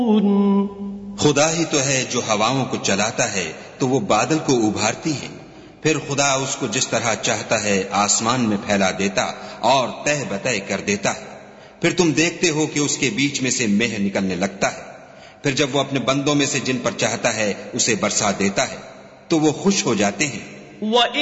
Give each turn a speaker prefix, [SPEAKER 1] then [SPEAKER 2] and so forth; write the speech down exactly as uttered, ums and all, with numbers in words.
[SPEAKER 1] खुदा ही तो है जो हवाओं को चलाता है तो वो बादल को उभारती है, फिर खुदा उसको जिस तरह चाहता है आसमान में फैला देता और तह बतह कर देता है। फिर तुम देखते हो कि उसके बीच में से मेह निकलने लगता है, फिर जब वो अपने बंदों में से जिन पर चाहता है उसे बरसा देता है तो वो खुश हो जाते हैं।